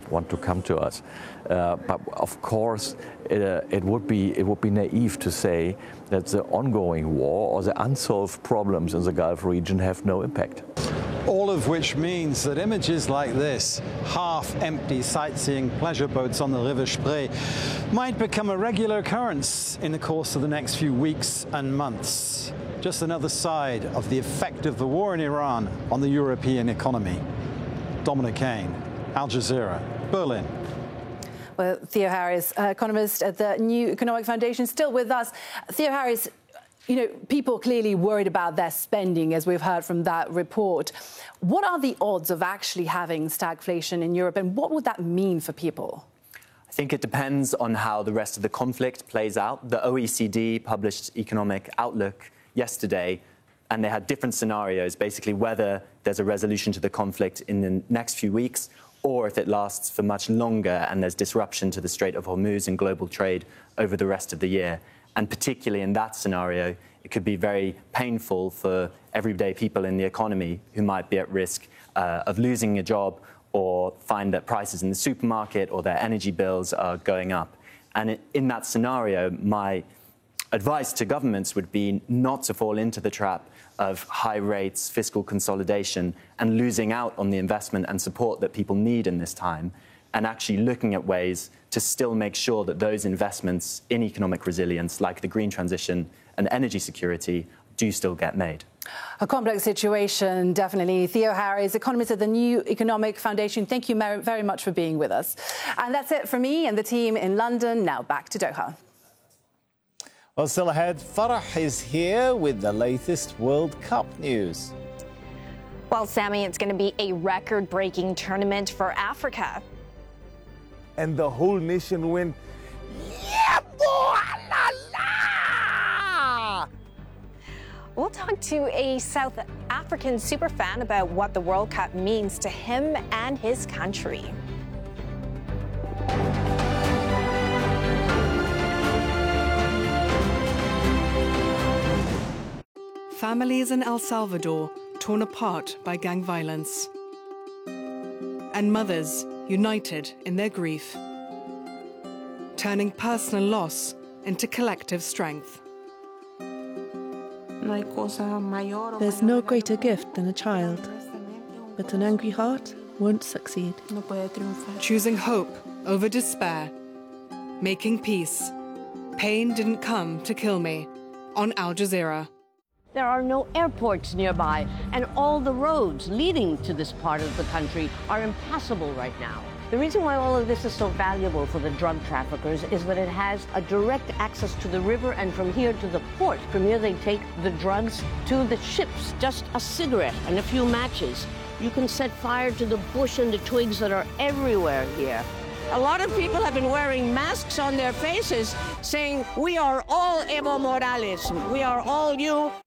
want to come to us. But of course, it would be naive to say that the ongoing war or the unsolved problems in the Gulf region have no impact. All of which means that images like this, half-empty sightseeing pleasure boats on the River Spree, might become a regular occurrence in the course of the next few weeks and months. Just another side of the effect of the war in Iran on the European economy. Dominic Kane, Al Jazeera, Berlin. Well, Theo Harris, economist at the New Economic Foundation, still with us. Theo Harris, you know, people clearly worried about their spending, as we've heard from that report. What are the odds of actually having stagflation in Europe, and what would that mean for people? I think it depends on how the rest of the conflict plays out. The OECD published Economic Outlook yesterday, and they had different scenarios, basically whether there's a resolution to the conflict in the next few weeks or if it lasts for much longer and there's disruption to the Strait of Hormuz and global trade over the rest of the year. And particularly in that scenario, it could be very painful for everyday people in the economy who might be at risk of losing a job or find that prices in the supermarket or their energy bills are going up. And in that scenario, my advice to governments would be not to fall into the trap of high rates, fiscal consolidation, and losing out on the investment and support that people need in this time, and actually looking at ways to still make sure that those investments in economic resilience, like the green transition and energy security, do still get made. A complex situation, definitely. Theo Harris, economist at the New Economic Foundation, thank you very much for being with us. And that's it for me and the team in London. Now back to Doha. Well, still ahead, Farah is here with the latest World Cup news. Well, Sammy, it's going to be a record-breaking tournament for Africa. And the whole nation went, yeah, boy, la, la! We'll talk to a South African superfan about what the World Cup means to him and his country. Families in El Salvador torn apart by gang violence. And mothers united in their grief, turning personal loss into collective strength. There's no greater gift than a child, but an angry heart won't succeed. Choosing hope over despair, making peace. Pain didn't come to kill me, on Al Jazeera. There are no airports nearby, and all the roads leading to this part of the country are impassable right now. The reason why all of this is so valuable for the drug traffickers is that it has a direct access to the river and from here to the port. From here they take the drugs to the ships. Just a cigarette and a few matches. You can set fire to the bush and the twigs that are everywhere here. A lot of people have been wearing masks on their faces saying, "We are all Evo Morales. We are all you."